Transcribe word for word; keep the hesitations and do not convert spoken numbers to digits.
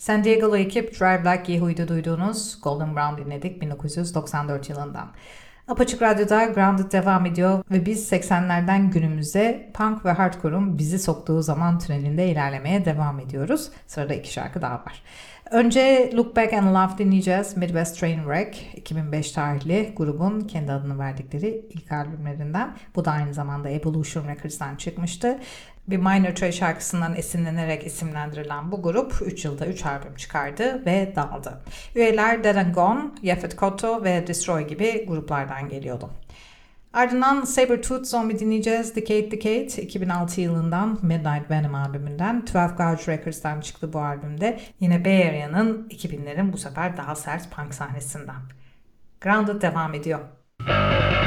San Diego'lu ekip Drive Like Yahoo'yu duyduğunuz Golden Brown dinledik bin dokuz yüz doksan dört yılından. Apaçık Radyo'da Grounded devam ediyor ve biz seksenlerden günümüze punk ve hardcore'un bizi soktuğu zaman tünelinde ilerlemeye devam ediyoruz. Sırada iki şarkı daha var. Önce Look Back and Love dinleyeceğiz. Midwest Trainwreck iki bin beş tarihli grubun kendi adını verdikleri ilk albümlerinden. Bu da aynı zamanda Evolution Records'tan çıkmıştı. Bir Minor Threat şarkısından esinlenerek isimlendirilen bu grup üç yılda üç albüm çıkardı ve dağıldı. Üyeler Dead and Gone, Yaphet Kotto ve Destroy gibi gruplardan geliyordu. Ardından Sabertooth Zombie dinleyeceğiz. Decade Decade iki bin altı yılından Midnight Venom albümünden. on iki Gauge Records'tan çıktı bu albümde. Yine Bay Area'nın iki binlerin bu sefer daha sert punk sahnesinden. Grounded devam ediyor.